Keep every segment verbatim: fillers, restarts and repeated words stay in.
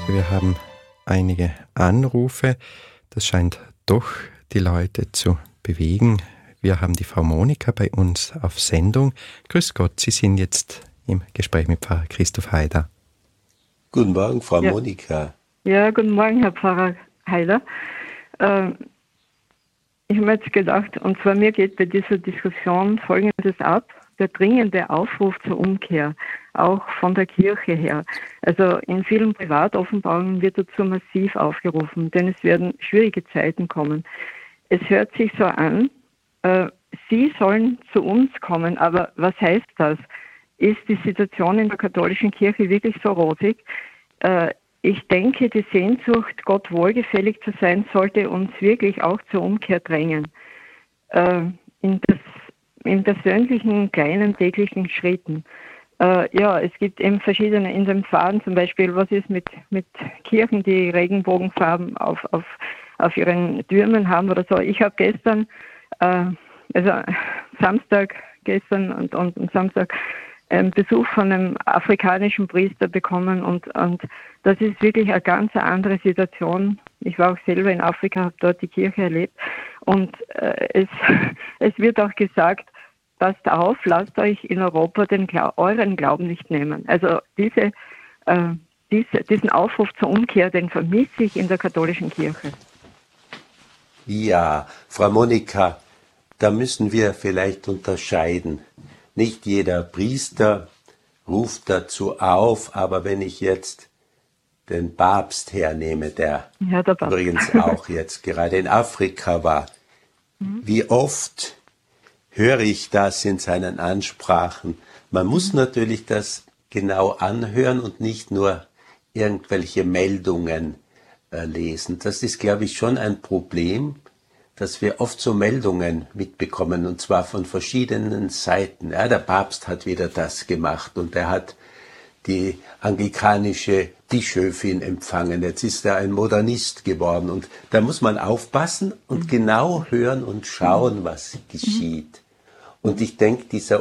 Wir haben einige Anrufe. Das scheint doch die Leute zu bewegen. Wir haben die Frau Monika bei uns auf Sendung. Grüß Gott, Sie sind jetzt im Gespräch mit Pfarrer Christoph Haider. Guten Morgen, Frau ja. Monika. Ja, guten Morgen, Herr Pfarrer Haider. Äh, ich habe mir jetzt gedacht, und zwar mir geht bei dieser Diskussion Folgendes ab: der dringende Aufruf zur Umkehr, auch von der Kirche her. Also in vielen Privatoffenbarungen wird dazu massiv aufgerufen, denn es werden schwierige Zeiten kommen. Es hört sich so an, äh, Sie sollen zu uns kommen, aber was heißt das? Ist die Situation in der katholischen Kirche wirklich so rosig? Äh, ich denke, die Sehnsucht, Gott wohlgefällig zu sein, sollte uns wirklich auch zur Umkehr drängen. Äh, in, das, in persönlichen, kleinen, täglichen Schritten. Äh, ja, es gibt eben verschiedene in den Farben, zum Beispiel, was ist mit, mit Kirchen, die Regenbogenfarben auf, auf, auf ihren Türmen haben oder so. Ich habe gestern, äh, also Samstag, gestern und, und, und Samstag, einen Besuch von einem afrikanischen Priester bekommen und, und das ist wirklich eine ganz andere Situation. Ich war auch selber in Afrika, habe dort die Kirche erlebt und äh, es, es wird auch gesagt, passt auf, lasst euch in Europa den Glau- euren Glauben nicht nehmen. Also diese, äh, diese, diesen Aufruf zur Umkehr, den vermisse ich in der katholischen Kirche. Ja, Frau Monika, da müssen wir vielleicht unterscheiden. Nicht jeder Priester ruft dazu auf, aber wenn ich jetzt den Papst hernehme, der ja, der Papst. übrigens auch jetzt gerade in Afrika war, mhm. wie oft höre ich das in seinen Ansprachen? Man muss mhm. natürlich das genau anhören und nicht nur irgendwelche Meldungen äh, lesen. Das ist, glaube ich, schon ein Problem, dass wir oft so Meldungen mitbekommen, und zwar von verschiedenen Seiten. Ja, der Papst hat wieder das gemacht und er hat die anglikanische Bischöfin empfangen. Jetzt ist er ein Modernist geworden und da muss man aufpassen und mhm. genau hören und schauen, was geschieht. Und ich denke, dieser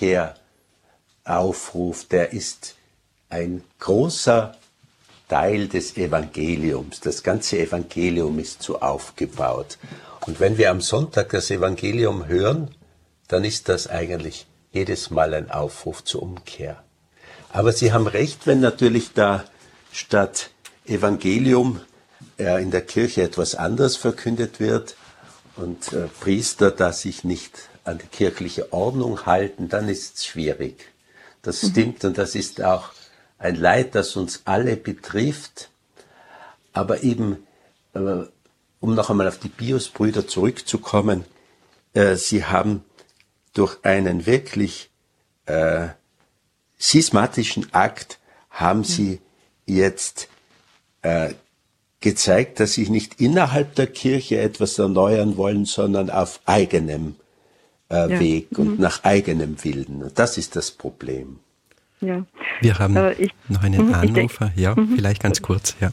Umkehraufruf, der ist ein großer Teil des Evangeliums. Das ganze Evangelium ist so aufgebaut. Und wenn wir am Sonntag das Evangelium hören, dann ist das eigentlich jedes Mal ein Aufruf zur Umkehr. Aber Sie haben recht, wenn natürlich da statt Evangelium äh, in der Kirche etwas anderes verkündet wird und äh, Priester da sich nicht an die kirchliche Ordnung halten, dann ist es schwierig. Das mhm. stimmt und das ist auch ein Leid, das uns alle betrifft. Aber eben, äh, um noch einmal auf die Pius-Brüder zurückzukommen, äh, sie haben durch einen wirklich äh, schismatischen Akt, haben sie jetzt äh, gezeigt, dass sie nicht innerhalb der Kirche etwas erneuern wollen, sondern auf eigenem äh, ja. Weg mhm. und nach eigenem Willen. Und das ist das Problem. Ja. Wir haben äh, ich, noch einen mh, Anrufer. denk, ja, mh. vielleicht ganz kurz. Ja,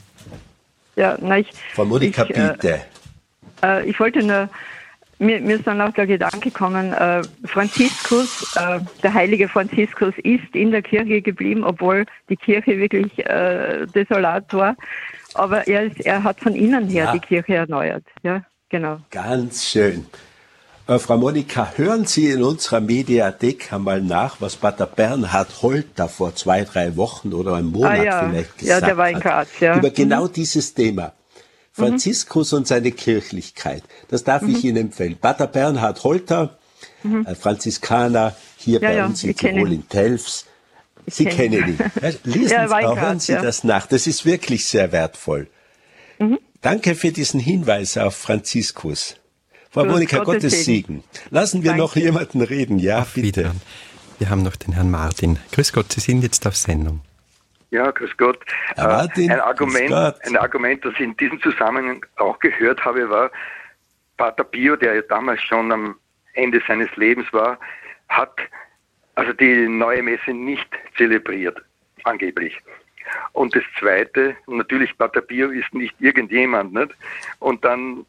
ja na, ich, Frau Monika, ich, bitte. Äh, ich wollte nur, mir, mir ist dann auch der Gedanke gekommen, äh, Franziskus, äh, der heilige Franziskus ist in der Kirche geblieben, obwohl die Kirche wirklich äh, desolat war. Aber er, ist, er hat von innen her ja. die Kirche erneuert. Ja, genau. Ganz schön. Äh, Frau Monika, hören Sie in unserer Mediathek einmal nach, was Pater Bernhard Holter vor zwei, drei Wochen oder einem Monat ah, ja. vielleicht gesagt ja, der war in Graz, hat. Ja. Über genau mhm. dieses Thema. Franziskus mhm. und seine Kirchlichkeit. Das darf mhm. ich Ihnen empfehlen. Pater Bernhard Holter, mhm. äh, Franziskaner, hier ja, bei ja, uns in Tirol in Telfs. Sie kenn kennen ihn. Ja, lesen ja, Sie, Graz, hören Sie ja. das nach. Das ist wirklich sehr wertvoll. Mhm. Danke für diesen Hinweis auf Franziskus. Frau Gut, Monika, Gottes, Gottes Segen. Segen. Lassen wir Danke. noch jemanden reden. Ja, auf bitte. Wiederhören. Wir haben noch den Herrn Martin. Grüß Gott, Sie sind jetzt auf Sendung. Ja, grüß Gott. Herr Martin, ein, Argument, Gott. ein Argument, das ich in diesem Zusammenhang auch gehört habe, war, Pater Pio, der ja damals schon am Ende seines Lebens war, hat also die neue Messe nicht zelebriert, angeblich. Und das Zweite, natürlich Pater Pio ist nicht irgendjemand, nicht? Und dann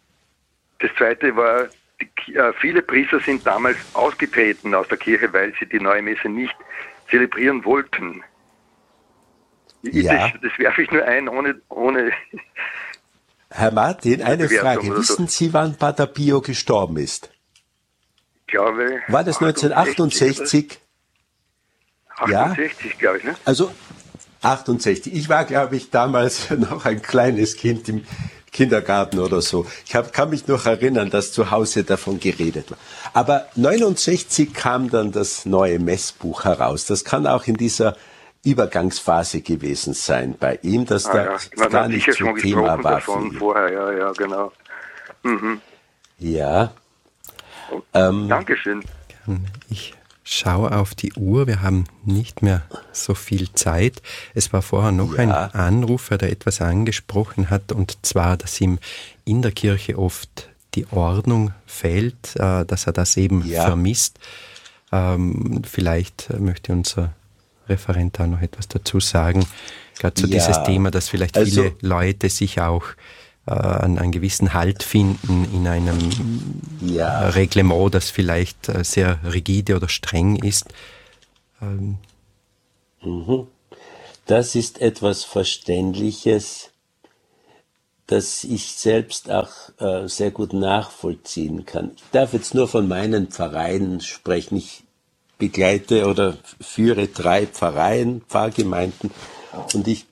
das Zweite war, die, äh, viele Priester sind damals ausgetreten aus der Kirche, weil sie die neue Messe nicht zelebrieren wollten. Ja. Das, das werfe ich nur ein, ohne... ohne Herr Martin, eine Bewertung Frage. oder so. Wissen Sie, wann Pater Pio gestorben ist? Ich glaube... War das neunzehnhundertachtundsechzig? achtundsechzig, Ja. glaube ich, ne? Also achtundsechzig. Ich war, glaube ich, damals noch ein kleines Kind im Kindergarten oder so. Ich hab, kann mich noch erinnern, dass zu Hause davon geredet war. Aber neunundsechzig kam dann das neue Messbuch heraus. Das kann auch in dieser Übergangsphase gewesen sein bei ihm, dass Ah, da ja. Man gar hat nicht sicher so schon Thema gesprochen war. davon für ihn. vorher, ja, ja, genau. Mhm. Ja. Ähm, Dankeschön. Ich schaue auf die Uhr, wir haben nicht mehr so viel Zeit. Es war vorher noch Ja. ein Anrufer, der etwas angesprochen hat, und zwar, dass ihm in der Kirche oft die Ordnung fehlt, äh, dass er das eben Ja. vermisst. Ähm, vielleicht möchte unser Referent da noch etwas dazu sagen. Gerade so Ja. dieses Thema, dass vielleicht Also- viele Leute sich auch äh, an einen gewissen Halt finden in einem Ja. Reglement, das vielleicht äh, sehr rigide oder streng ist. Ähm, Das ist etwas Verständliches, das ich selbst auch äh, sehr gut nachvollziehen kann. Ich darf jetzt nur von meinen Pfarreien sprechen. Ich begleite oder führe drei Pfarreien, Pfarrgemeinden, und ich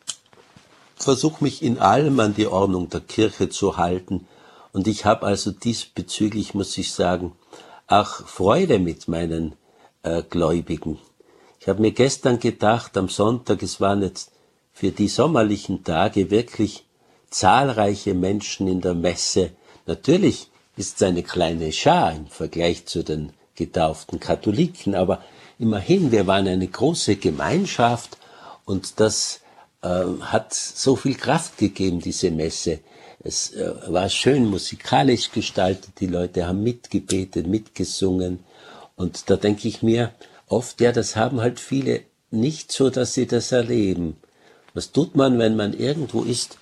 versuche mich in allem an die Ordnung der Kirche zu halten. Und ich habe also diesbezüglich, muss ich sagen, auch Freude mit meinen äh, Gläubigen. Ich habe mir gestern gedacht, am Sonntag, es waren jetzt für die sommerlichen Tage wirklich zahlreiche Menschen in der Messe. Natürlich ist es eine kleine Schar im Vergleich zu den getauften Katholiken, aber immerhin, wir waren eine große Gemeinschaft, und das äh, hat so viel Kraft gegeben, diese Messe. Es äh, war schön musikalisch gestaltet, die Leute haben mitgebetet, mitgesungen, und da denke ich mir oft, ja, das haben halt viele nicht so, dass sie das erleben. Was tut man, wenn man irgendwo ist,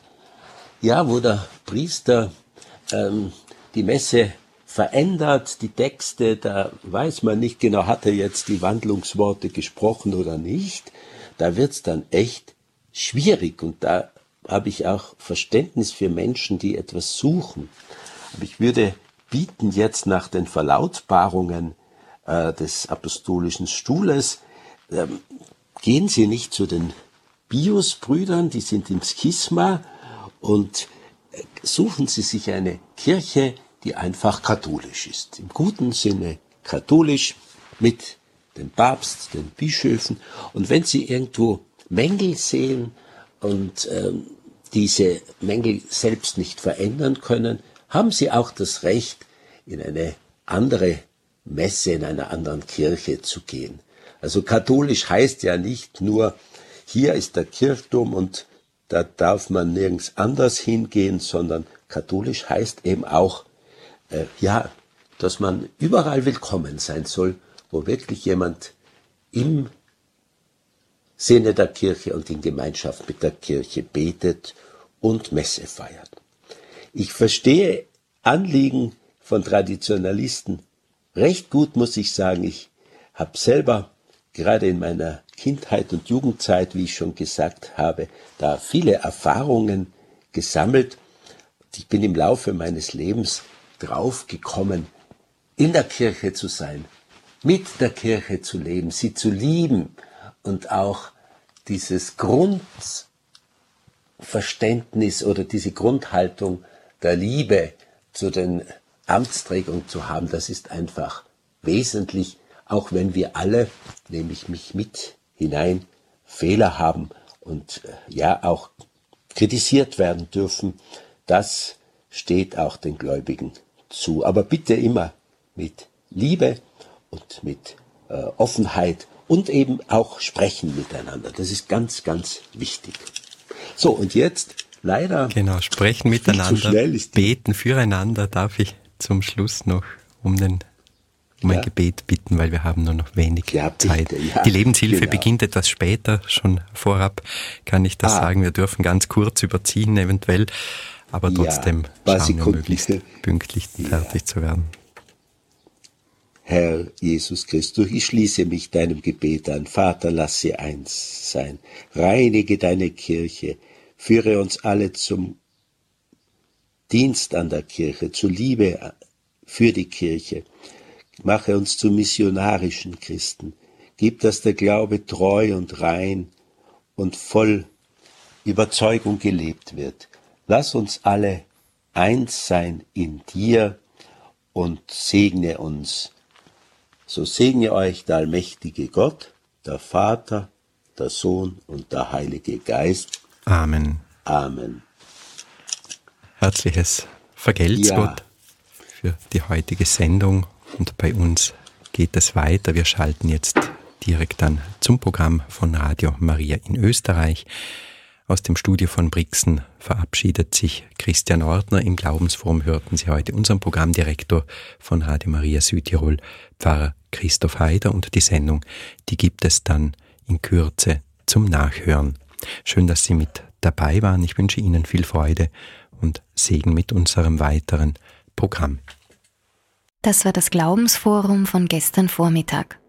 ja, wo der Priester ähm, die Messe verändert, die Texte, da weiß man nicht genau, hat er jetzt die Wandlungsworte gesprochen oder nicht. Da wird's dann echt schwierig, und da habe ich auch Verständnis für Menschen, die etwas suchen. Aber ich würde bieten, jetzt nach den Verlautbarungen äh, des Apostolischen Stuhles, ähm, gehen Sie nicht zu den Pius-Brüdern, die sind im Schisma, und äh, suchen Sie sich eine Kirche, die einfach katholisch ist. Im guten Sinne katholisch, mit dem Papst, den Bischöfen. Und wenn Sie irgendwo Mängel sehen und ähm, diese Mängel selbst nicht verändern können, haben Sie auch das Recht, in eine andere Messe, in einer anderen Kirche zu gehen. Also katholisch heißt ja nicht nur, hier ist der Kirchturm und da darf man nirgends anders hingehen, sondern katholisch heißt eben auch, äh, ja, dass man überall willkommen sein soll, wo wirklich jemand im Sinne der Kirche und in Gemeinschaft mit der Kirche betet und Messe feiert. Ich verstehe Anliegen von Traditionalisten recht gut, muss ich sagen. Ich habe selber gerade in meiner Kindheit und Jugendzeit, wie ich schon gesagt habe, da viele Erfahrungen gesammelt. Ich bin im Laufe meines Lebens draufgekommen, in der Kirche zu sein, mit der Kirche zu leben, sie zu lieben und auch dieses Grundverständnis oder diese Grundhaltung der Liebe zu den Amtsträgern zu haben. Das ist einfach wesentlich, auch wenn wir alle, nehme ich mich mit hinein, Fehler haben und ja auch kritisiert werden dürfen. Das steht auch den Gläubigen zu. Aber bitte immer mit Liebe und mit äh, Offenheit und eben auch sprechen miteinander. Das ist ganz, ganz wichtig. So, und jetzt leider... Genau, sprechen miteinander, beten füreinander. Darf ich zum Schluss noch um, den, um ja. ein Gebet bitten, weil wir haben nur noch wenig ja, bitte, Zeit. Ja, Die Lebenshilfe genau. beginnt etwas später, schon vorab kann ich das ah. sagen. Wir dürfen ganz kurz überziehen eventuell, aber trotzdem ja, schauen wir möglichst pünktlich ja. fertig zu werden. Herr Jesus Christus. Ich schließe mich deinem Gebet an. Vater, lass sie eins sein. Reinige deine Kirche. Führe uns alle zum Dienst an der Kirche, zur Liebe für die Kirche. Mache uns zu missionarischen Christen. Gib, dass der Glaube treu und rein und voll Überzeugung gelebt wird. Lass uns alle eins sein in dir und segne uns. So segne euch der allmächtige Gott, der Vater, der Sohn und der Heilige Geist. Amen. Amen. Herzliches Vergelt's Ja. Gott für die heutige Sendung. Und bei uns geht es weiter. Wir schalten jetzt direkt dann zum Programm von Radio Maria in Österreich. Aus dem Studio von Brixen verabschiedet sich Christian Ortner. Im Glaubensforum hörten Sie heute unseren Programmdirektor von Radio Maria Südtirol, Pfarrer Christoph Haider. Und die Sendung, die gibt es dann in Kürze zum Nachhören. Schön, dass Sie mit dabei waren. Ich wünsche Ihnen viel Freude und Segen mit unserem weiteren Programm. Das war das Glaubensforum von gestern Vormittag.